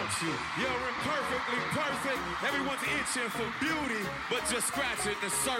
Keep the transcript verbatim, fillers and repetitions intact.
about you. You're imperfectly perfect. Everyone's itching for beauty, but just scratching the surface.